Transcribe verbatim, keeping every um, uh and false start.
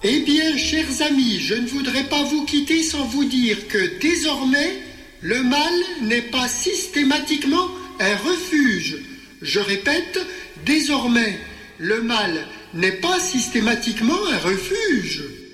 Eh bien, chers amis, je ne voudrais pas vous quitter sans vous dire que désormais, le mal n'est pas systématiquement un refuge. Je répète, désormais, le mal n'est pas systématiquement un refuge.